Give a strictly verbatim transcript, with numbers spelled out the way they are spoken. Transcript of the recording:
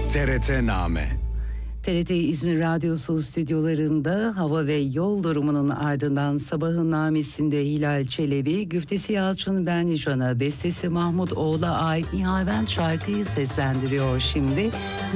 T R T Name. T R T İzmir Radyosu stüdyolarında hava ve yol durumunun ardından sabahın namesinde Hilal Çelebi, güftesi Yalçın Benlican'a, bestesi Mahmut Oğul'a ait Nihavent şarkıyı seslendiriyor şimdi.